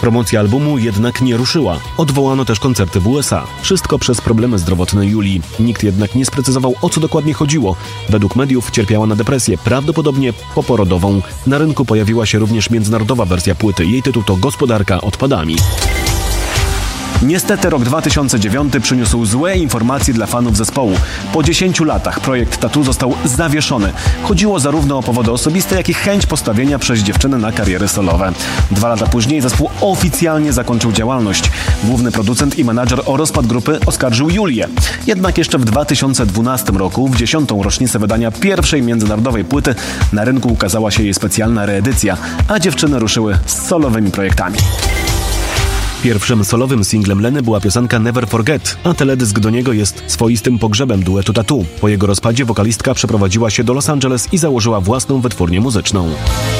Promocja albumu jednak nie ruszyła. Odwołano też koncerty w USA. Wszystko przez problemy zdrowotne Julii. Nikt jednak nie sprecyzował, o co dokładnie chodziło. Według mediów cierpiała na depresję, prawdopodobnie poporodową. Na rynku pojawiła się również międzynarodowa wersja płyty. Jej tytuł to Gospodarka odpadami. Niestety rok 2009 przyniósł złe informacje dla fanów zespołu. Po 10 latach projekt Tattoo został zawieszony. Chodziło zarówno o powody osobiste, jak i chęć postawienia przez dziewczyny na kariery solowe. 2 lata później zespół oficjalnie zakończył działalność. Główny producent i menadżer o rozpad grupy oskarżył Julię. Jednak jeszcze w 2012 roku, w 10. rocznicę wydania pierwszej międzynarodowej płyty, na rynku ukazała się jej specjalna reedycja, a dziewczyny ruszyły z solowymi projektami. Pierwszym solowym singlem Leny była piosenka Never Forget, a teledysk do niego jest swoistym pogrzebem duetu Tattoo. Po jego rozpadzie wokalistka przeprowadziła się do Los Angeles i założyła własną wytwórnię muzyczną.